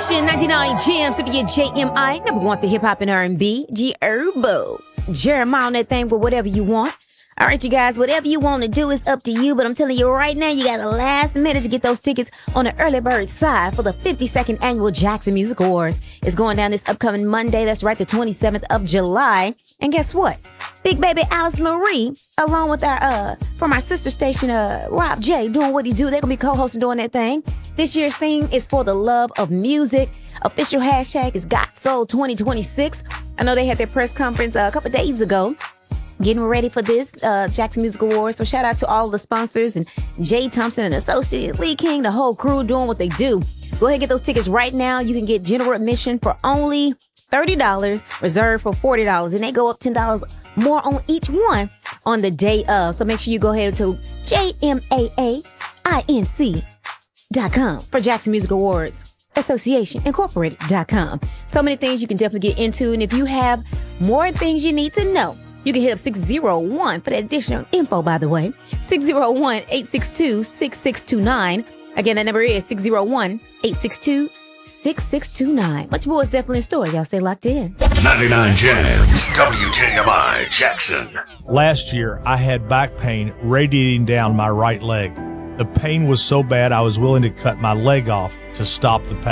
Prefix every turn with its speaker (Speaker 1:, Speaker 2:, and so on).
Speaker 1: Station 99 Jams, WJMI, number one for hip hop and R&B, G-Herbo. Jeremiah on that thing for whatever you want. All right, you guys, whatever you want to do is up to you, but I'm telling you right now, you got the last minute to get those tickets on the early bird side for the 52nd Annual Jackson Music Awards. It's going down this upcoming Monday, that's right, the 27th of July. And guess what? Big baby Alice Marie, along with from our sister station, Rob J, doing what he do. They're going to be co-hosting doing that thing. This year's theme is For the Love of Music. Official hashtag is Got Soul 2026. I know they had their press conference a couple days ago, getting ready for this Jackson Music Awards. So shout out to all the sponsors and Jay Thompson and Associates, Lee King, the whole crew doing what they do. Go ahead and get those tickets right now. You can get general admission for only $30, reserved for $40, and they go up $10 more on each one on the day of. So make sure you go ahead to JMAAINC.com for Jackson Music Awards Association Incorporated.com. So many things you can definitely get into, and if you have more things you need to know, you can hit up 601 for that additional info, by the way. 601-862-6629. Again, that number is 601-862-6629. Much more is definitely in store. Y'all stay locked in.
Speaker 2: 99 Jams, WJMI Jackson.
Speaker 3: Last year, I had back pain radiating down my right leg. The pain was so bad I was willing to cut my leg off to stop the pain.